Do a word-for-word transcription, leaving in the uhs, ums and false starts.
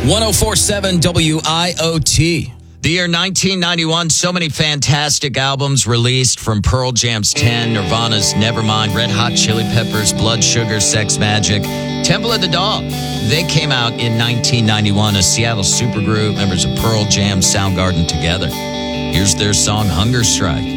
one oh four point seven W I O T. The year nineteen ninety-one, so many fantastic albums released, from Pearl Jam's ten, Nirvana's Nevermind, Red Hot Chili Peppers, Blood Sugar, Sex Magic, Temple of the Dog. They came out in nineteen ninety-one, a Seattle supergroup, members of Pearl Jam, Soundgarden together. Here's their song, Hunger Strike.